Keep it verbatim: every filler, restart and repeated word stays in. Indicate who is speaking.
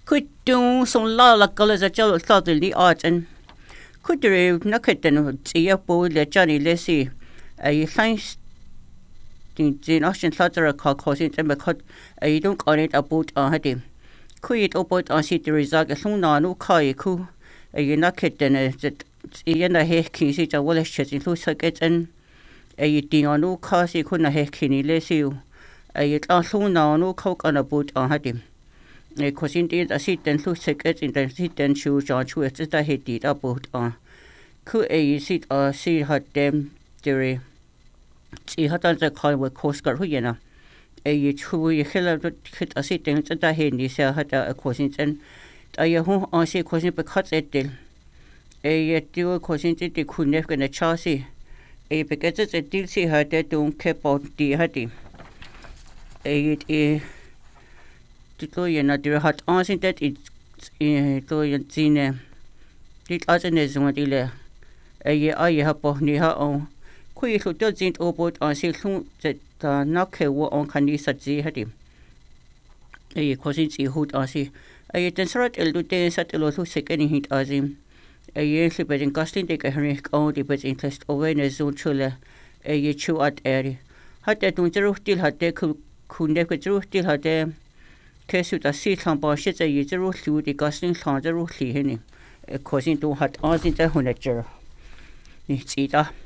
Speaker 1: Could do some law like colors a jello thought in the art and could you knock it and see a boy let Johnny Lissy a science the Austrian slaughter call causing them because you don't on it about a heady. Could it about on see the result as soon as no car you you knock it and it in the hair key see a wallet shit in who circuit and a ding on no cars you couldn't have kenny less you a also now no coke on a boat on heady. A cousin did a seat and two seconds in the seat and shoes on to it that he did about on. Could a seat or see her damn jury. See how does the call with Coast Guard Huyana. A true you hit a seat and that he needs had a cousin and I home on see cousin because it did. A dual cousin did the could never get a chassis. A because it's a deal see her that don't keep out the hattie. A to you not do hot on that it's to you seen it doesn't is one dealer. A year I have both near her own. Quay who doesn't about on see that knock her war on can you such had him. A cousin see who I see. A then sort a little day sat a lot who sick any hint as him. A year slipper in casting take a henry only but interest awareness zone chiller. A year chew at airy. Had that don't zero still had they could never drew still had them. Case with a seat on bar shits a user through the gusting sonder of henny. A cousin to had all in the hunter. It's either.